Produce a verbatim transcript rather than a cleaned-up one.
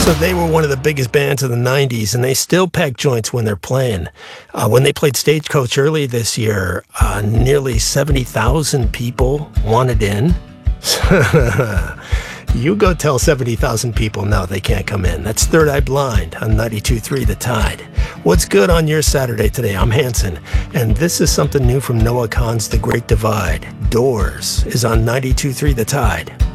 So they were one of the biggest bands of the nineties, and they still pack joints when they're playing. Uh, when they played Stagecoach early this year, uh, nearly seventy thousand people wanted in. You go tell seventy thousand people, no, they can't come in. That's Third Eye Blind on ninety-two point three The Tide. What's good on your Saturday today? I'm Hanson, and this is something new from Noah Kahan's The Great Divide. Doors is on ninety-two point three The Tide.